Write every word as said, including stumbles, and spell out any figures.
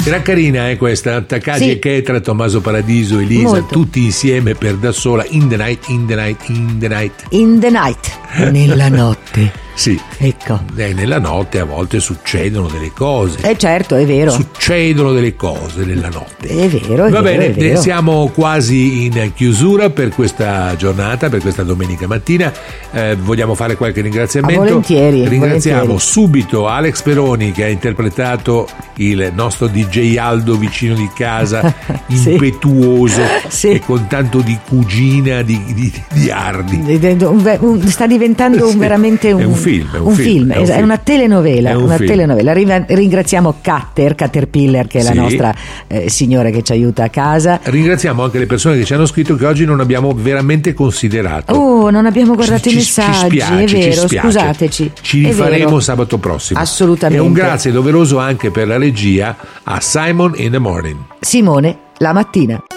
Era carina eh, questa, Takagi Sì. e Ketra, Tommaso Paradiso, Elisa, Molto. tutti insieme per Da Sola, In the Night, In the Night, In the Night. In the night, nella notte. Sì, Ecco. eh, nella notte a volte succedono delle cose. Eh certo, è vero. Succedono delle cose nella notte. È vero, è Va vero, bene, è vero. siamo quasi in chiusura per questa giornata, per questa domenica mattina. Eh, vogliamo fare qualche ringraziamento? Ah, volentieri, Ringraziamo volentieri. subito Alex Peroni che ha interpretato il nostro D J Aldo vicino di casa, Sì. impetuoso Sì. e con tanto di cugina di, di, di ardi. Un ve- un- sta diventando un- Sì, veramente un, è un film, è un film, film, è un es- è film. una telenovela, È un una film. telenovela. Riva- Ringraziamo Catter, Caterpillar, che è la Sì. nostra eh, signora che ci aiuta a casa. Ringraziamo anche le persone che ci hanno scritto che oggi non abbiamo veramente considerato. Oh, non abbiamo guardato Ci- i ci- ci messaggi, spiace, è ci vero, spiace. scusateci. Ci è rifaremo vero. sabato prossimo. Assolutamente. E un grazie doveroso anche per la regia a Simon in the Morning. Simone, la mattina.